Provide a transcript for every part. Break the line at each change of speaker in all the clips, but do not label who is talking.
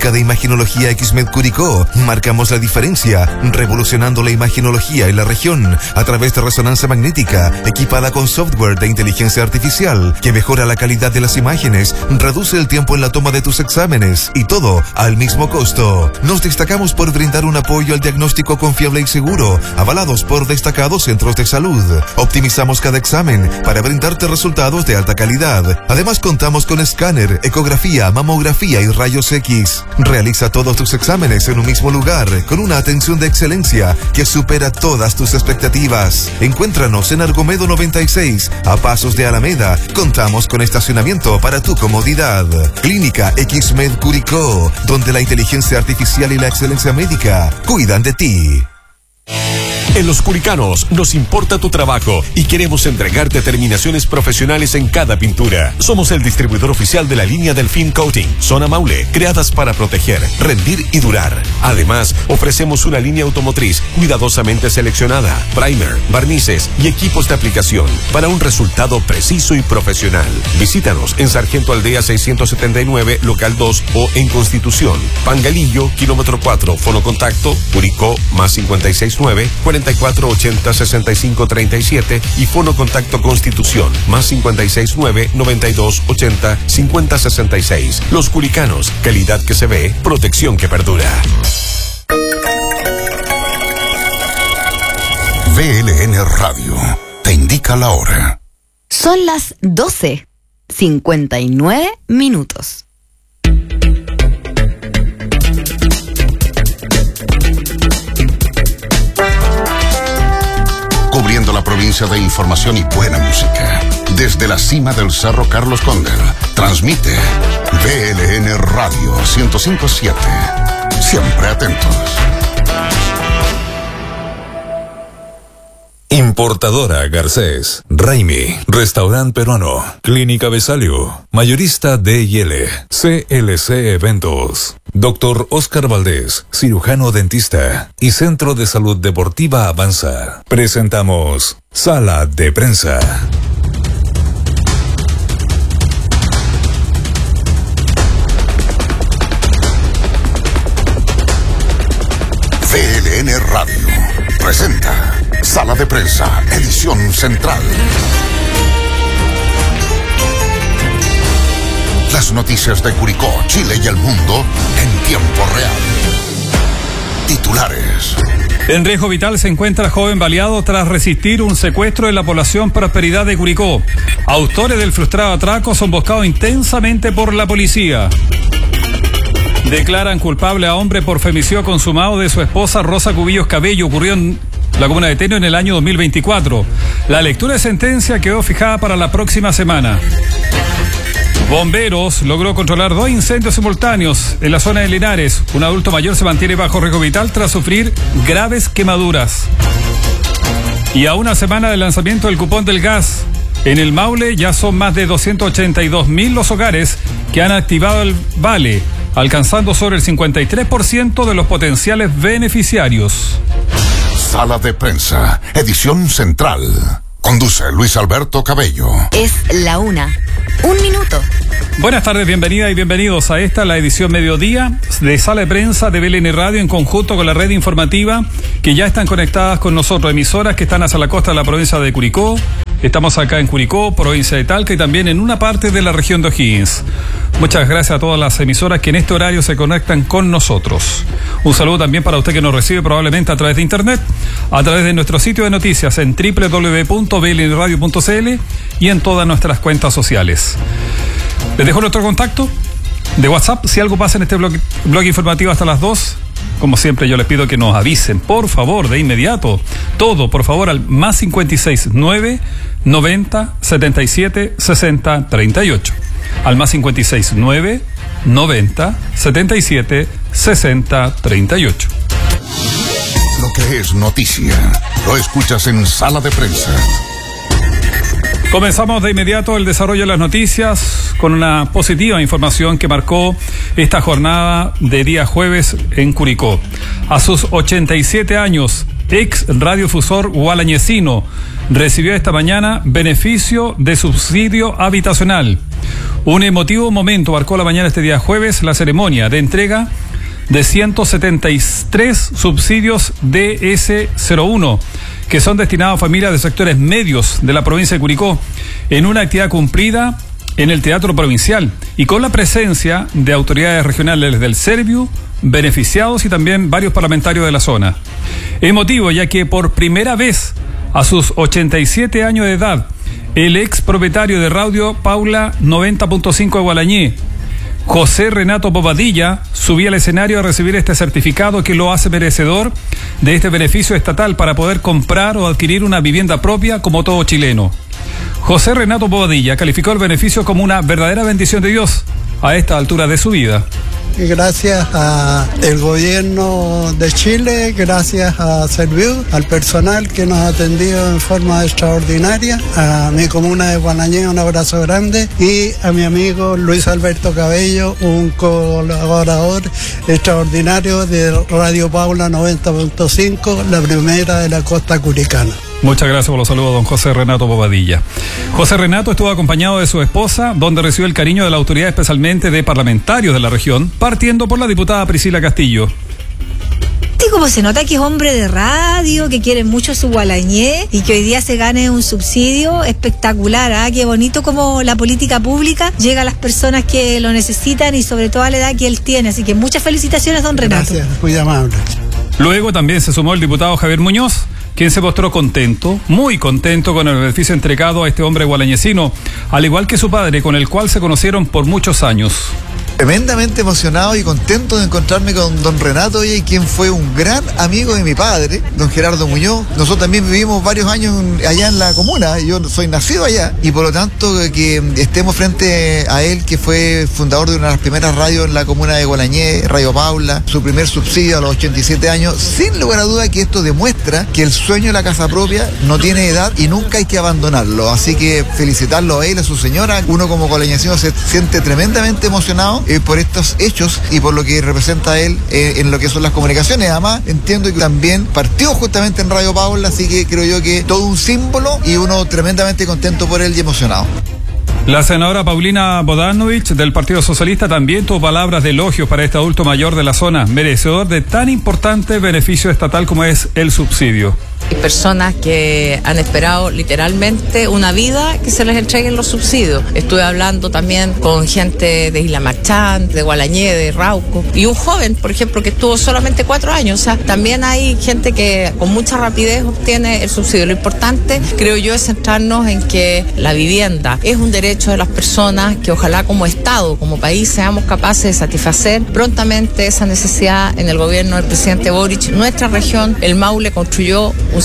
Clínica de Imaginología XMED Curicó. Marcamos la diferencia, revolucionando la imaginología en la región a través de resonancia magnética, equipada con software de inteligencia artificial que mejora la calidad de las imágenes, reduce el tiempo en la toma de tus exámenes y todo al mismo costo. Nos destacamos por brindar un apoyo al diagnóstico confiable y seguro, avalados por destacados centros de salud. Optimizamos cada examen para brindarte resultados de alta calidad. Además, contamos con escáner, ecografía, mamografía y rayos X. Realiza todos tus exámenes en un mismo lugar, con una atención de excelencia que supera todas tus expectativas. Encuéntranos en Argomedo 96, a pasos de Alameda. Contamos con estacionamiento para tu comodidad. Clínica XMED Curicó, donde la inteligencia artificial y la excelencia médica cuidan de ti.
En Los Curicanos nos importa tu trabajo y queremos entregarte terminaciones profesionales en cada pintura. Somos el distribuidor oficial de la línea Delfín Coating, Zona Maule, creadas para proteger, rendir y durar. Además, ofrecemos una línea automotriz cuidadosamente seleccionada, primer, barnices y equipos de aplicación para un resultado preciso y profesional. Visítanos en Sargento Aldea 679, local 2 o en Constitución, Pangalillo, kilómetro 4, fonocontacto, Curicó, más 569 4480-6537 y fono contacto Constitución, más 569-9280-5066. Los Curicanos, calidad que se ve, protección que perdura.
VLN Radio te indica la hora.
Son las 12:59.
Cubriendo la provincia de información y buena música. Desde la cima del Cerro Carlos Cóndel, transmite VLN Radio 105.7. Siempre atentos.
Importadora Garcés, Raimi, Restaurante Peruano, Clínica Besalio, Mayorista D&L, CLC Eventos, Dr. Oscar Valdés, cirujano dentista y Centro de Salud Deportiva Avanza. Presentamos Sala de Prensa.
VLN Radio presenta Sala de Prensa, edición central. Las noticias de Curicó, Chile y el mundo en tiempo real. Titulares.
En riesgo vital se encuentra joven baleado tras resistir un secuestro en la población Prosperidad de Curicó. Autores del frustrado atraco son buscados intensamente por la policía. Declaran culpable a hombre por femicidio consumado de su esposa Rosa Cubillos Cabello. Ocurrió en la comuna de Teno en el año 2024. La lectura de sentencia quedó fijada para la próxima semana. Bomberos logró controlar 2 incendios simultáneos en la zona de Linares. Un adulto mayor se mantiene bajo riesgo vital tras sufrir graves quemaduras. Y a una semana del lanzamiento del cupón del gas, en el Maule ya son más de 282.000 los hogares que han activado el vale, alcanzando sobre el 53% de los potenciales beneficiarios.
Sala de Prensa, edición central. Conduce Luis Alberto Cabello.
Es la 1:01.
Buenas tardes, bienvenidas y bienvenidos a esta, la edición mediodía de Sala de Prensa de VLN Radio en conjunto con la red informativa que ya están conectadas con nosotros, emisoras que están hacia la costa de la provincia de Curicó. Estamos acá en Curicó, provincia de Talca y también en una parte de la región de O'Higgins. Muchas gracias a todas las emisoras que en este horario se conectan con nosotros. Un saludo también para usted que nos recibe probablemente a través de internet, a través de nuestro sitio de noticias en www.blnradio.cl y en todas nuestras cuentas sociales. Les dejo nuestro contacto de WhatsApp. Si algo pasa en este blog informativo hasta las 2, como siempre yo les pido que nos avisen, por favor, de inmediato. Todo, por favor, al más 569 90 77 60 38. Al más 569 90 77 60 38.
Lo que es noticia, lo escuchas en Sala de Prensa.
Comenzamos de inmediato el desarrollo de las noticias con una positiva información que marcó esta jornada de día jueves en Curicó. A sus 87 años, ex radiodifusor gualañecino, recibió esta mañana beneficio de subsidio habitacional. Un emotivo momento marcó la mañana este día jueves la ceremonia de entrega de 173 subsidios DS01 que son destinados a familias de sectores medios de la provincia de Curicó, en una actividad cumplida en el Teatro Provincial y con la presencia de autoridades regionales del Serviu, beneficiados y también varios parlamentarios de la zona. Emotivo, ya que por primera vez a sus 87 años de edad, el ex propietario de Radio Paula 90.5 de Gualañé, José Renato Bobadilla, subía al escenario a recibir este certificado que lo hace merecedor de este beneficio estatal para poder comprar o adquirir una vivienda propia como todo chileno. José Renato Bobadilla calificó el beneficio como una verdadera bendición de Dios a esta altura de su vida.
Gracias al gobierno de Chile, gracias a Serviu, al personal que nos ha atendido en forma extraordinaria, a mi comuna de Gualañé, un abrazo grande, y a mi amigo Luis Alberto Cabello, un colaborador extraordinario de Radio Paula 90.5, la primera de la costa curicana.
Muchas gracias por los saludos, don José Renato Bobadilla. José Renato estuvo acompañado de su esposa, donde recibió el cariño de la autoridad, especialmente de parlamentarios de la región, partiendo por la diputada Priscila Castillo.
Y como se nota que es hombre de radio, que quiere mucho su Gualañé y que hoy día se gane un subsidio espectacular, ¿ah? Qué bonito como la política pública llega a las personas que lo necesitan y sobre todo a la edad que él tiene. Así que muchas felicitaciones, don Renato.
Gracias, muy amable.
Luego también se sumó el diputado Javier Muñoz, quien se mostró contento, muy contento con el beneficio entregado a este hombre gualañecino, al igual que su padre, con el cual se conocieron por muchos años.
Tremendamente emocionado y contento de encontrarme con don Renato, quien fue un gran amigo de mi padre, don Gerardo Muñoz. Nosotros también vivimos varios años allá en la comuna, yo soy nacido allá, y por lo tanto que estemos frente a él, que fue fundador de una de las primeras radios en la comuna de Gualañé, Radio Paula, su primer subsidio a los 87 años, sin lugar a duda que esto demuestra que el sueño de la casa propia no tiene edad y nunca hay que abandonarlo. Así que felicitarlo a él, a su señora. Uno como gualañecino se siente tremendamente emocionado por estos hechos y por lo que representa él en lo que son las comunicaciones. Además, entiendo que también partió justamente en Radio Paula, así que creo yo que todo un símbolo y uno tremendamente contento por él y emocionado.
La senadora Paulina Bodanovich del Partido Socialista también tuvo palabras de elogios para este adulto mayor de la zona, merecedor de tan importante beneficio estatal como es el subsidio.
Hay personas que han esperado literalmente una vida que se les entreguen los subsidios. Estuve hablando también con gente de Isla Marchand, de Gualañé, de Rauco, y un joven, por ejemplo, que estuvo solamente 4 años. O sea, también hay gente que con mucha rapidez obtiene el subsidio. Lo importante, creo yo, es centrarnos en que la vivienda es un derecho de las personas, que ojalá como Estado, como país, seamos capaces de satisfacer prontamente esa necesidad. En el gobierno del presidente Boric, nuestra región, el Maule, construyó un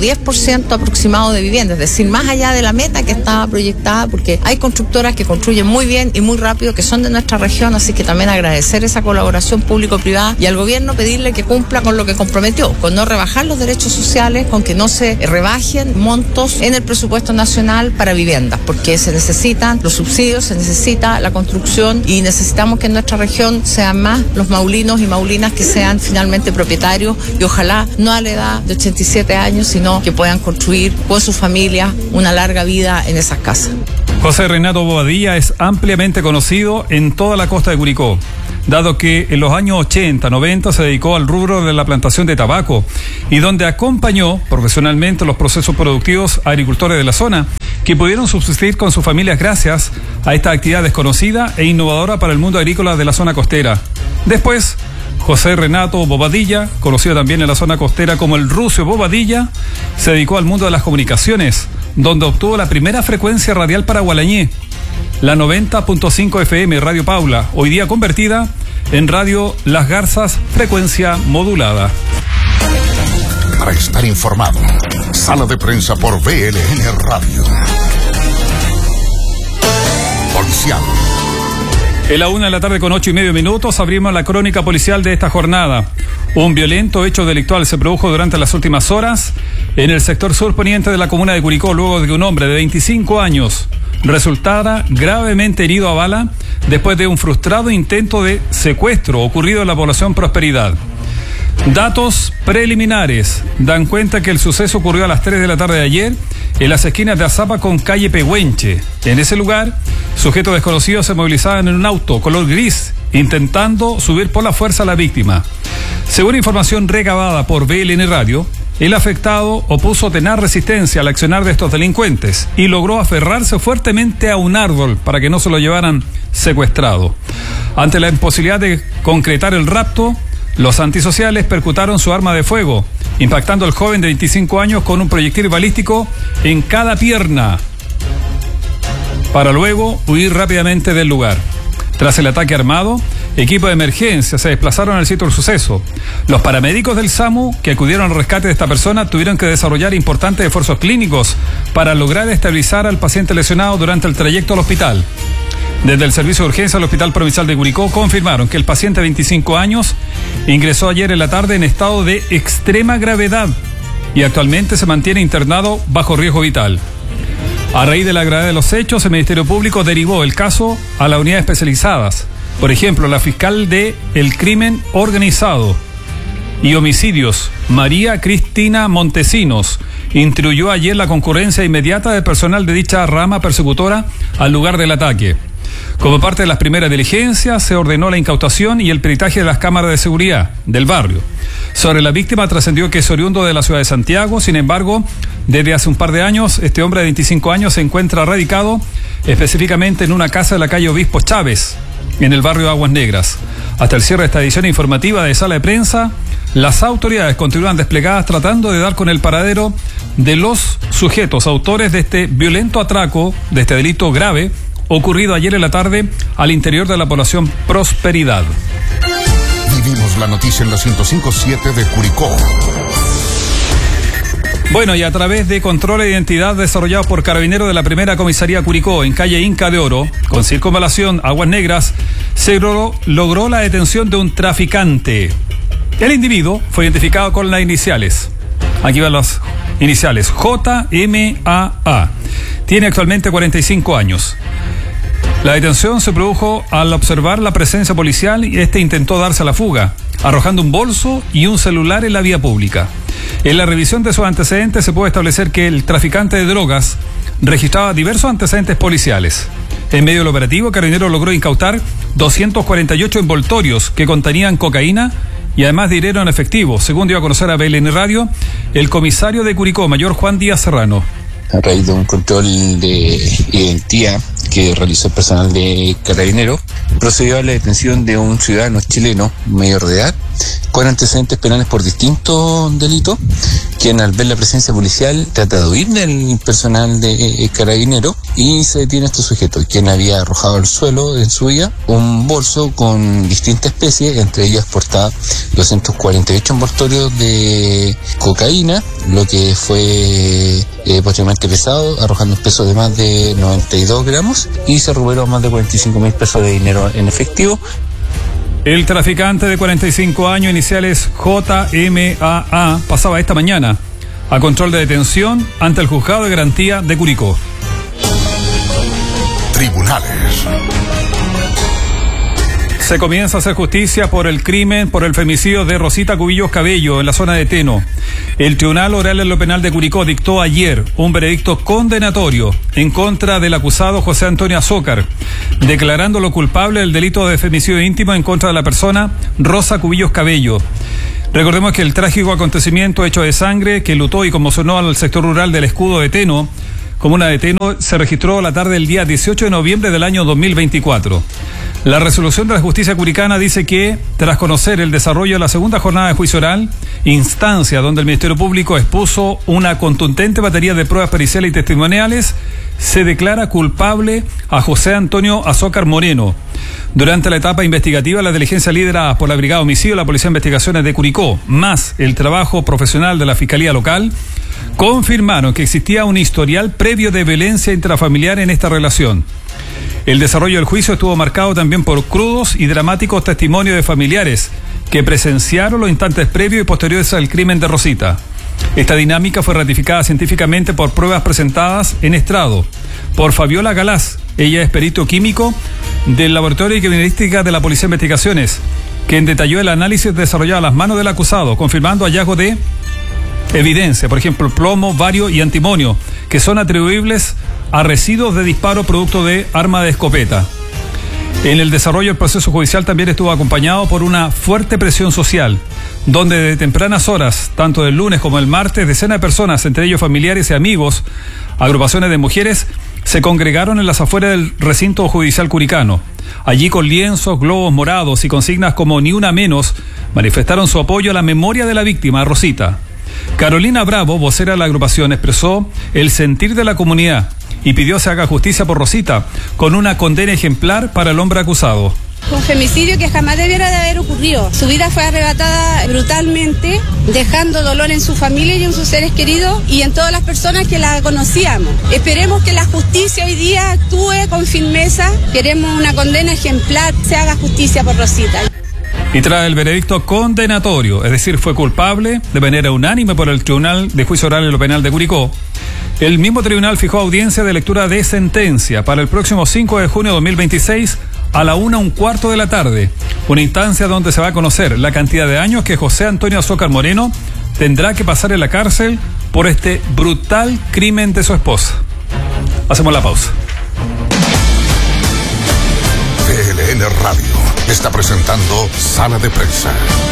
110% aproximado de viviendas, es decir, más allá de la meta que estaba proyectada, porque hay constructoras que construyen muy bien y muy rápido, que son de nuestra región, así que también agradecer esa colaboración público-privada y al gobierno pedirle que cumpla con lo que comprometió, con no rebajar los derechos sociales, con que no se rebajen montos en el presupuesto nacional para viviendas, porque se necesitan los subsidios, se necesita la construcción y necesitamos que en nuestra región sean más los maulinos y maulinas que sean finalmente propietarios y ojalá no a la edad de 87 años, sino que puedan construir con sus familias una larga vida en esas casas.
José Renato Bobadilla es ampliamente conocido en toda la costa de Curicó, dado que en los años 80, 90 se dedicó al rubro de la plantación de tabaco y donde acompañó profesionalmente los procesos productivos a agricultores de la zona que pudieron subsistir con sus familias gracias a esta actividad desconocida e innovadora para el mundo agrícola de la zona costera. Después, José Renato Bobadilla, conocido también en la zona costera como el Rucio Bobadilla, se dedicó al mundo de las comunicaciones, donde obtuvo la primera frecuencia radial para Gualañé, la 90.5 FM Radio Paula, hoy día convertida en Radio Las Garzas, frecuencia modulada.
Para estar informado, sala de prensa por VLN Radio. Policial.
En la 1:08:30 abrimos la crónica policial de esta jornada. Un violento hecho delictual se produjo durante las últimas horas en el sector surponiente de la comuna de Curicó, luego de que un hombre de 25 años resultara gravemente herido a bala después de un frustrado intento de secuestro ocurrido en la población Prosperidad. Datos preliminares dan cuenta que el suceso ocurrió a las 3 de la tarde de ayer en las esquinas de Azapa con calle Pehuenche. En ese lugar, sujetos desconocidos se movilizaban en un auto color gris, intentando subir por la fuerza a la víctima. Según información recabada por BLN Radio, el afectado opuso tener resistencia al accionar de estos delincuentes y logró aferrarse fuertemente a un árbol para que no se lo llevaran secuestrado. Ante la imposibilidad de concretar el rapto, los antisociales percutaron su arma de fuego, impactando al joven de 25 años con un proyectil balístico en cada pierna, para luego huir rápidamente del lugar. Tras el ataque armado, equipos de emergencia se desplazaron al sitio del suceso. Los paramédicos del SAMU que acudieron al rescate de esta persona tuvieron que desarrollar importantes esfuerzos clínicos para lograr estabilizar al paciente lesionado durante el trayecto al hospital. Desde el servicio de urgencia del Hospital Provincial de Curicó confirmaron que el paciente de 25 años ingresó ayer en la tarde en estado de extrema gravedad y actualmente se mantiene internado bajo riesgo vital. A raíz de la gravedad de los hechos, el Ministerio Público derivó el caso a las unidades especializadas. Por ejemplo, la fiscal de el crimen organizado y homicidios, María Cristina Montesinos, instruyó ayer la concurrencia inmediata del personal de dicha rama persecutora al lugar del ataque. Como parte de las primeras diligencias, se ordenó la incautación y el peritaje de las cámaras de seguridad del barrio. Sobre la víctima trascendió que es oriundo de la ciudad de Santiago. Sin embargo, desde hace un par de años, este hombre de 25 años se encuentra radicado específicamente en una casa de la calle Obispo Chávez, en el barrio Aguas Negras. Hasta el cierre de esta edición informativa de Sala de Prensa, las autoridades continúan desplegadas tratando de dar con el paradero de los sujetos autores de este violento atraco, de este delito grave, ocurrido ayer en la tarde al interior de la población Prosperidad.
Vivimos la noticia en la 105.7 de Curicó.
Bueno, y a través de control de identidad desarrollado por carabineros de la primera comisaría Curicó en calle Inca de Oro, con circunvalación Aguas Negras, se logró la detención de un traficante. El individuo fue identificado con las iniciales. Aquí van las iniciales: JMAA. Tiene actualmente 45 años. La detención se produjo al observar la presencia policial y este intentó darse a la fuga, arrojando un bolso y un celular en la vía pública. En la revisión de sus antecedentes se puede establecer que el traficante de drogas registraba diversos antecedentes policiales. En medio del operativo, Carabineros logró incautar 248 envoltorios que contenían cocaína y además dinero en efectivo, según dio a conocer a BLN Radio el comisario de Curicó, mayor Juan Díaz Serrano.
A raíz de un control de identidad que realizó el personal de Carabineros, procedió a la detención de un ciudadano chileno mayor de edad con antecedentes penales por distintos delitos, quien al ver la presencia policial trata de huir del personal de Carabineros y se detiene a este sujeto, quien había arrojado al suelo en su vía un bolso con distintas especies, entre ellas portaba 248 envoltorios de cocaína, lo que fue posteriormente pesado, arrojando un peso de más de 92 gramos y se recuperó más de 45.000 pesos de dinero en efectivo.
El traficante de 45 años, iniciales JMAA, pasaba esta mañana a control de detención ante el Juzgado de Garantía de Curicó.
Tribunales.
Se comienza a hacer justicia por el crimen, por el femicidio de Rosita Cubillos Cabello en la zona de Teno. El Tribunal Oral en lo Penal de Curicó dictó ayer un veredicto condenatorio en contra del acusado José Antonio Azócar, declarándolo culpable del delito de femicidio íntimo en contra de la persona Rosa Cubillos Cabello. Recordemos que el trágico acontecimiento hecho de sangre que lutó y conmocionó al sector rural del Escudo de Teno, comuna de Teno, se registró la tarde del día 18 de noviembre del año 2024. La resolución de la justicia curicana dice que, tras conocer el desarrollo de la segunda jornada de juicio oral, instancia donde el Ministerio Público expuso una contundente batería de pruebas periciales y testimoniales, se declara culpable a José Antonio Azócar Moreno. Durante la etapa investigativa, la diligencia liderada por la Brigada Homicidio, la Policía de Investigaciones de Curicó, más el trabajo profesional de la Fiscalía Local, confirmaron que existía un historial previo de violencia intrafamiliar en esta relación. El desarrollo del juicio estuvo marcado también por crudos y dramáticos testimonios de familiares que presenciaron los instantes previos y posteriores al crimen de Rosita. Esta dinámica fue ratificada científicamente por pruebas presentadas en estrado por Fabiola Galás. Ella es perito químico del Laboratorio de Criminalística de la Policía de Investigaciones quien detalló el análisis desarrollado a las manos del acusado, confirmando hallazgos de evidencia, por ejemplo, plomo, bario y antimonio, que son atribuibles a residuos de disparo producto de arma de escopeta. En el desarrollo del proceso judicial también estuvo acompañado por una fuerte presión social, donde de tempranas horas, tanto del lunes como el martes, decenas de personas, entre ellos familiares y amigos, agrupaciones de mujeres, se congregaron en las afueras del recinto judicial curicano. Allí, con lienzos, globos morados y consignas como "ni una menos", manifestaron su apoyo a la memoria de la víctima, Rosita. Carolina Bravo, vocera de la agrupación, expresó el sentir de la comunidad y pidió se haga justicia por Rosita, con una condena ejemplar para el hombre acusado.
Un femicidio que jamás debiera de haber ocurrido. Su vida fue arrebatada brutalmente, dejando dolor en su familia y en sus seres queridos y en todas las personas que la conocíamos. Esperemos que la justicia hoy día actúe con firmeza. Queremos una condena ejemplar, se haga justicia por Rosita.
Y tras el veredicto condenatorio, es decir, fue culpable de manera unánime por el Tribunal de Juicio Oral en lo Penal de Curicó, el mismo tribunal fijó audiencia de lectura de sentencia para el próximo 5 de junio de 2026 a la 1:15 de la tarde, una instancia donde se va a conocer la cantidad de años que José Antonio Azócar Moreno tendrá que pasar en la cárcel por este brutal crimen de su esposa. Hacemos la pausa.
VLN Radio está presentando Sala de Prensa.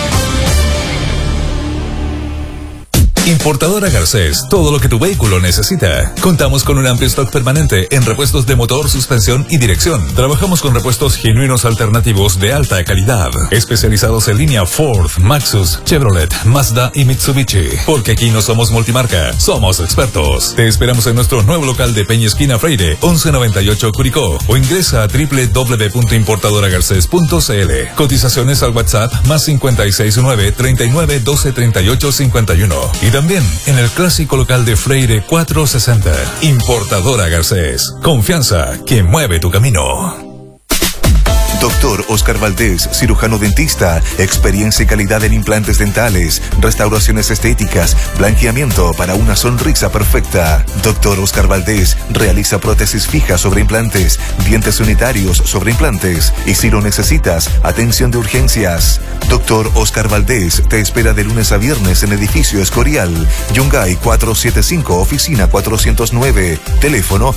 Importadora Garcés, todo lo que tu vehículo necesita. Contamos con un amplio stock permanente en repuestos de motor, suspensión y dirección. Trabajamos con repuestos genuinos alternativos de alta calidad, especializados en línea Ford, Maxus, Chevrolet, Mazda y Mitsubishi. Porque aquí no somos multimarca, somos expertos. Te esperamos en nuestro nuevo local de Peña Esquina Freire, 1198 Curicó, o ingresa a www.importadoragarces.cl. Cotizaciones al WhatsApp +569 39 12 38 51. Y también en el clásico local de Freire 460. Importadora Garcés. Confianza que mueve tu camino.
Doctor Oscar Valdés, cirujano dentista, experiencia y calidad en implantes dentales, restauraciones estéticas, blanqueamiento para una sonrisa perfecta. Doctor Oscar Valdés realiza prótesis fijas sobre implantes, dientes unitarios sobre implantes y si lo necesitas, atención de urgencias. Doctor Oscar Valdés te espera de lunes a viernes en edificio Escorial, Yungay 475, oficina 409, teléfono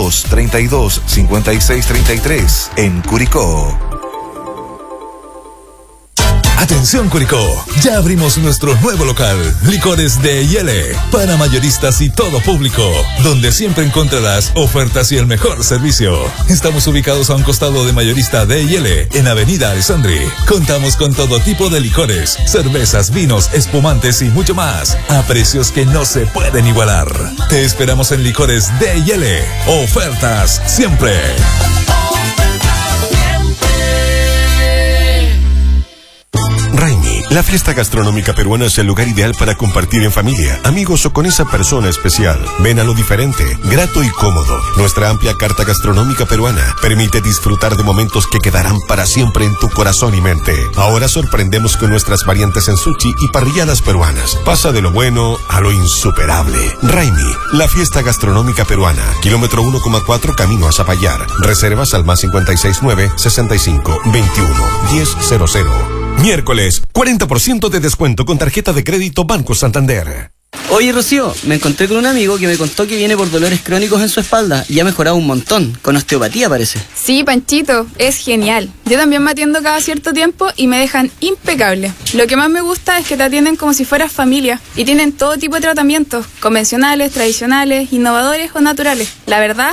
232-5633, en Curicó.
Atención Curicó, ya abrimos nuestro nuevo local, Licores de Yele, para mayoristas y todo público, donde siempre encontrarás ofertas y el mejor servicio. Estamos ubicados a un costado de Mayorista de Yele, en Avenida Alessandri. Contamos con todo tipo de licores, cervezas, vinos, espumantes y mucho más, a precios que no se pueden igualar. Te esperamos en Licores de Yele, ofertas siempre.
Raimi, la fiesta gastronómica peruana es el lugar ideal para compartir en familia, amigos o con esa persona especial. Ven a lo diferente, grato y cómodo. Nuestra amplia carta gastronómica peruana permite disfrutar de momentos que quedarán para siempre en tu corazón y mente. Ahora sorprendemos con nuestras variantes en sushi y parrilladas peruanas. Pasa de lo bueno a lo insuperable. Raimi, la fiesta gastronómica peruana. Kilómetro 1,4 camino a Zapallar. Reservas al +569 65 21 1000. Miércoles, 40% de descuento con tarjeta de crédito Banco Santander.
Oye Rocío, me encontré con un amigo que me contó que viene por dolores crónicos en su espalda y ha mejorado un montón, con osteopatía parece.
Sí, Panchito, es genial. Yo también me atiendo cada cierto tiempo y me dejan impecable. Lo que más me gusta es que te atienden como si fueras familia y tienen todo tipo de tratamientos, convencionales, tradicionales, innovadores o naturales. La verdad